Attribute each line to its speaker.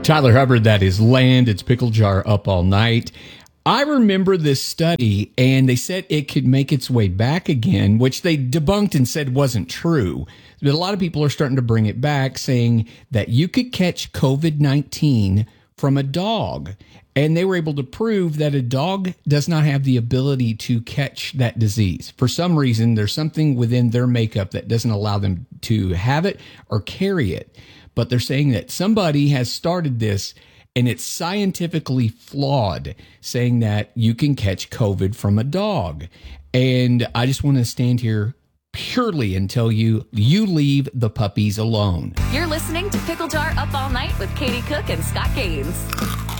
Speaker 1: Tyler Hubbard, that is Land. It's Pickle Jar Up All Night. I remember this study, and they said it could make its way back again, which they debunked and said wasn't true. But a lot of people are starting to bring it back, saying that you could catch COVID-19 from a dog. And they were able to prove that a dog does not have the ability to catch that disease. For some reason, there's something within their makeup that doesn't allow them to have it or carry it. But they're saying that somebody has started this, and it's scientifically flawed, saying that you can catch COVID from a dog. And I just want to stand here purely and tell you, you leave the puppies alone.
Speaker 2: You're listening to Pickle Jar Up All Night with Katie Cook and Scott Gaines.